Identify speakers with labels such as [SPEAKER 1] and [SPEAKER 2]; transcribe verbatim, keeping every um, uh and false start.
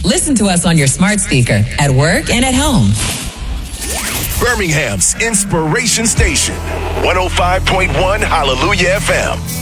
[SPEAKER 1] Listen to us on your smart speaker, at work and at home.
[SPEAKER 2] Birmingham's Inspiration Station, one oh five point one Hallelujah F M.